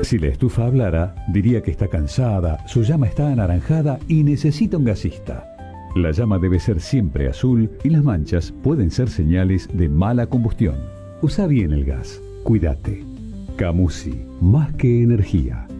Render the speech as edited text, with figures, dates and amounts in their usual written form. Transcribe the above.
Si la estufa hablara, diría que está cansada, su llama está anaranjada y necesita un gasista. La llama debe ser siempre azul y las manchas pueden ser señales de mala combustión. Usa bien el gas. Cuídate. Camusi, más que energía.